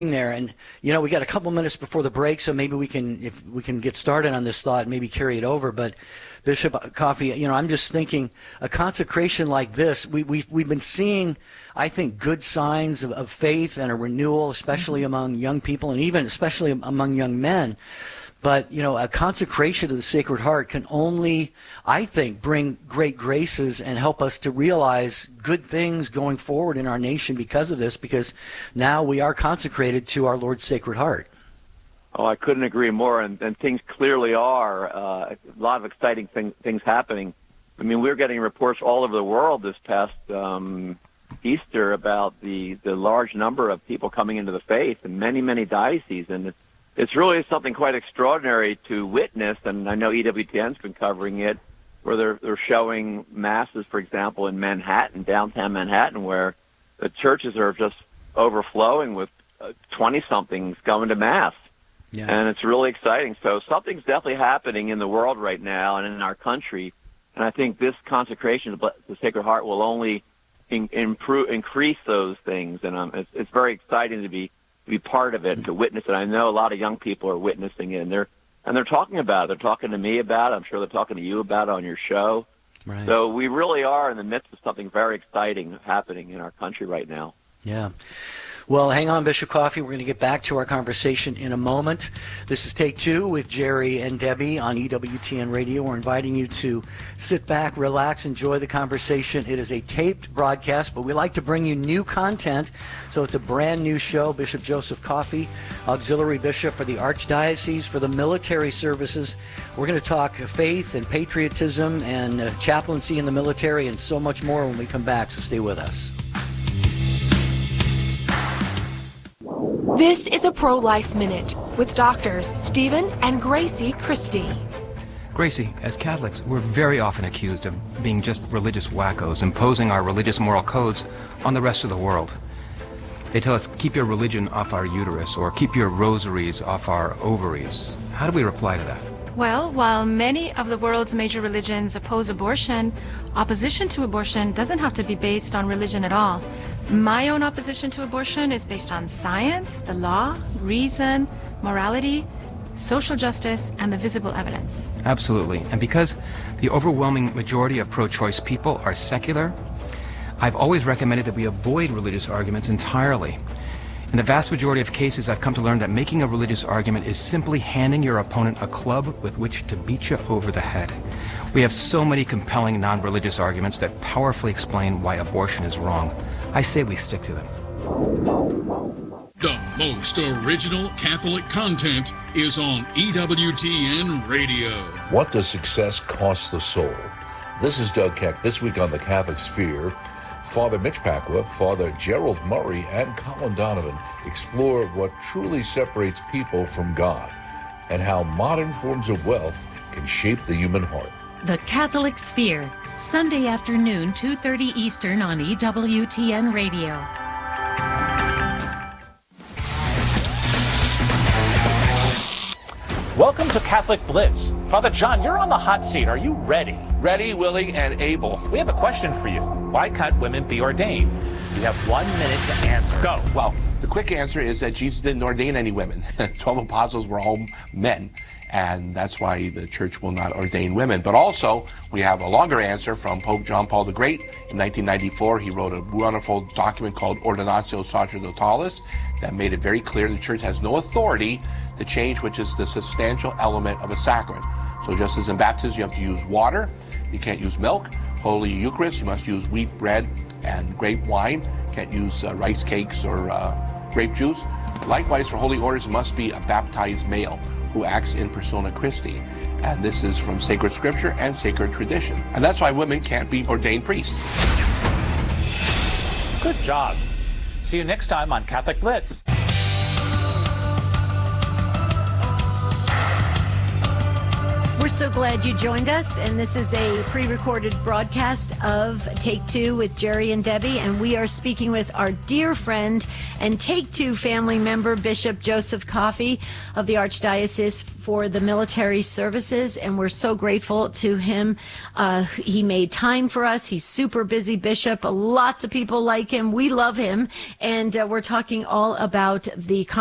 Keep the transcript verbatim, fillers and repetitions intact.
there, and you know, we got a couple minutes before the break, so maybe we can, if we can get started on this thought, maybe carry it over. But Bishop Coffey, you know, I'm just thinking a consecration like this, we, we've we've been seeing, I think, good signs of, of faith and a renewal, especially mm-hmm. among young people, and even especially among young men. But, you know, a consecration to the Sacred Heart can only, I think, bring great graces and help us to realize good things going forward in our nation because of this, because now we are consecrated to our Lord's Sacred Heart. Oh, I couldn't agree more, and, and things clearly are. Uh, a lot of exciting thing, things happening. I mean, we're getting reports all over the world this past um, Easter about the, the large number of people coming into the faith in many, many dioceses, and it's It's really something quite extraordinary to witness, and I know E W T N's been covering it, where they're, they're showing masses, for example, in Manhattan, downtown Manhattan, where the churches are just overflowing with twenty-somethings going to Mass. Yeah. And it's really exciting. So something's definitely happening in the world right now and in our country, and I think this consecration of the Sacred Heart will only in, improve, increase those things, and um, it's, it's very exciting to be to be part of it and to witness it. I know a lot of young people are witnessing it, and they're and they're talking about it. They're talking to me about it. I'm sure they're talking to you about it on your show. Right. So we really are in the midst of something very exciting happening in our country right now. Yeah. Well, hang on, Bishop Coffey. We're going to get back to our conversation in a moment. This is Take Two with Jerry and Debbie on E W T N Radio. We're inviting you to sit back, relax, enjoy the conversation. It is a taped broadcast, but we like to bring you new content, so it's a brand new show. Bishop Joseph Coffey, Auxiliary Bishop for the Archdiocese for the Military Services. We're going to talk faith and patriotism and uh, chaplaincy in the military and so much more when we come back, so stay with us. This is a Pro-Life Minute with doctors Stephen and Gracie Christie. Gracie, as Catholics, we're very often accused of being just religious wackos, imposing our religious moral codes on the rest of the world. They tell us, keep your religion off our uterus, or keep your rosaries off our ovaries. How do we reply to that? Well, while many of the world's major religions oppose abortion, opposition to abortion doesn't have to be based on religion at all. My own opposition to abortion is based on science, the law, reason, morality, social justice, and the visible evidence. Absolutely. And because the overwhelming majority of pro-choice people are secular, I've always recommended that we avoid religious arguments entirely. In the vast majority of cases, I've come to learn that making a religious argument is simply handing your opponent a club with which to beat you over the head. We have so many compelling non-religious arguments that powerfully explain why abortion is wrong. I say we stick to them. The most original Catholic content is on E W T N Radio. What does success cost the soul? This is Doug Keck. This week on the Catholic Sphere, Father Mitch Pacwa, Father Gerald Murray, and Colin Donovan explore what truly separates people from God and how modern forms of wealth can shape the human heart. The Catholic Sphere, Sunday afternoon, two thirty Eastern on E W T N Radio. Welcome to Catholic Blitz. Father John, you're on the hot seat. Are you ready? Ready, willing, and able. We have a question for you. Why can't women be ordained? You have one minute to answer. Go. Well, the quick answer is that Jesus didn't ordain any women. Twelve apostles were all men, and that's why the church will not ordain women. But also, we have a longer answer from Pope John Paul the Great. In nineteen ninety-four, he wrote a wonderful document called Ordinatio Sacerdotalis that made it very clear the church has no authority to change which is the substantial element of a sacrament. So just as in baptism, you have to use water, you can't use milk. Holy Eucharist, you must use wheat bread and grape wine. You can't use uh, rice cakes or uh, grape juice. Likewise, for holy orders, it must be a baptized male who acts in persona Christi. And this is from sacred scripture and sacred tradition. And that's why women can't be ordained priests. Good job. See you next time on Catholic Blitz. We're so glad you joined us, and this is a pre-recorded broadcast of Take Two with Jerry and Debbie, and we are speaking with our dear friend and Take Two family member, Bishop Joseph Coffey of the Archdiocese for the Military Services, and we're so grateful to him. Uh, he made time for us. He's super busy bishop. Lots of people like him. We love him, and uh, we're talking all about the